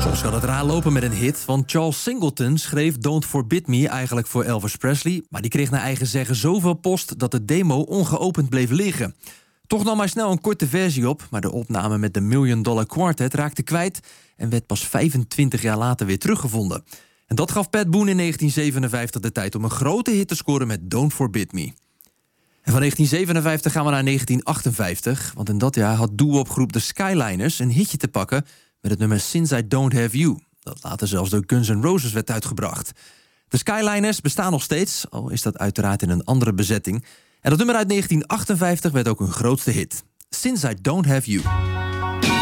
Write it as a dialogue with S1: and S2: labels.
S1: Soms kan het raar lopen met een hit, want Charles Singleton schreef Don't Forbid Me eigenlijk voor Elvis Presley, maar die kreeg naar eigen zeggen zoveel post dat de demo ongeopend bleef liggen. Toch nam hij snel een korte versie op, maar de opname met de $1 Million Quartet raakte kwijt en werd pas 25 jaar later weer teruggevonden. En dat gaf Pat Boone in 1957 de tijd om een grote hit te scoren met Don't Forbid Me. En van 1957 gaan we naar 1958, want in dat jaar had doo-wop-groep The Skyliners een hitje te pakken met het nummer Since I Don't Have You, dat later zelfs door Guns N' Roses werd uitgebracht. De Skyliners bestaan nog steeds, al is dat uiteraard in een andere bezetting. En dat nummer uit 1958 werd ook hun grootste hit. Since I Don't Have You.